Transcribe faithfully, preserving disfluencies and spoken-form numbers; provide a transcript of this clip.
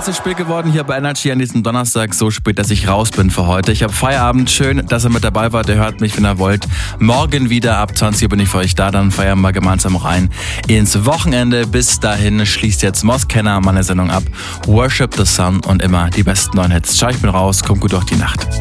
ist spät geworden hier bei Energy an diesem Donnerstag, so spät, dass ich raus bin für heute. Ich habe Feierabend, schön, dass ihr mit dabei wart, ihr hört mich, wenn ihr wollt. Morgen wieder ab zwanzig Uhr bin ich für euch da, dann feiern wir gemeinsam rein ins Wochenende. Bis dahin schließt jetzt Moskenner meine Sendung ab. Worship the Sun und immer die besten neuen Hits. Ciao, ich bin raus, kommt gut durch die Nacht.